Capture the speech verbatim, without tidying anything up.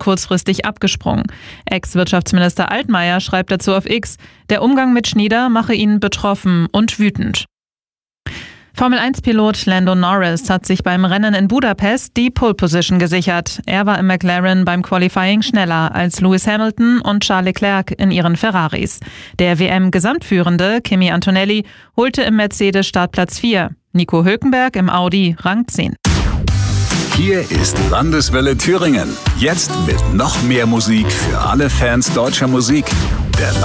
kurzfristig abgesprungen. Ex-Wirtschaftsminister Altmaier schreibt dazu auf X, der Umgang mit Schnieder mache ihn betroffen und wütend. Formel eins Pilot Lando Norris hat sich beim Rennen in Budapest die Pole Position gesichert. Er war im McLaren beim Qualifying schneller als Lewis Hamilton und Charles Leclerc in ihren Ferraris. Der W M-Gesamtführende Kimi Antonelli holte im Mercedes Startplatz vier. Nico Hülkenberg im Audi Rang zehn. Hier ist Landeswelle Thüringen. Jetzt mit noch mehr Musik für alle Fans deutscher Musik. Der